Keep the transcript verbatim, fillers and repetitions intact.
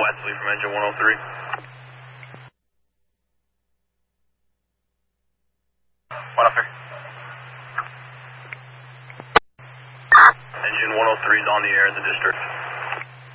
Wesley from engine one oh three. one oh three. Engine one oh three is on the air in the district.